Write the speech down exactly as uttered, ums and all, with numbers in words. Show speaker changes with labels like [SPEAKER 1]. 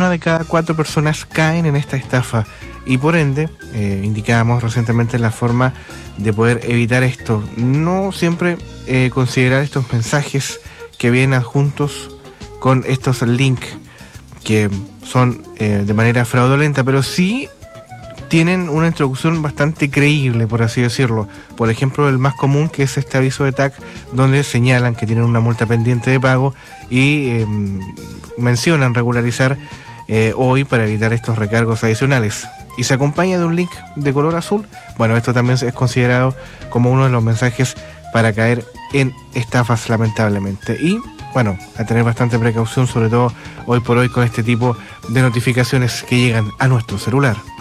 [SPEAKER 1] una de cada cuatro personas caen en esta estafa y por ende, eh, indicábamos recientemente la forma de poder evitar esto. No siempre eh, considerar estos mensajes que vienen adjuntos con estos links que son eh, de manera fraudulenta, pero sí tienen una introducción bastante creíble, por así decirlo. Por ejemplo, el más común, que es este aviso de T A C, donde señalan que tienen una multa pendiente de pago y eh, mencionan regularizar eh, hoy para evitar estos recargos adicionales. Y se acompaña de un link de color azul. Bueno, esto también es considerado como uno de los mensajes para caer en estafas, lamentablemente. Y bueno, a tener bastante precaución, sobre todo hoy por hoy con este tipo de notificaciones que llegan a nuestro celular.